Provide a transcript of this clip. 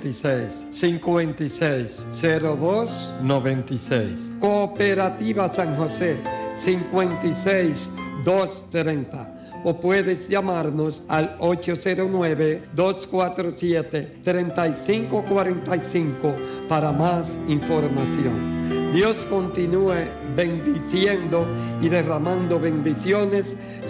226-5602-96. Cooperativa San José, 56-230. O puedes llamarnos al 809-247-3545 para más información. Dios continúe bendiciendo y derramando bendiciones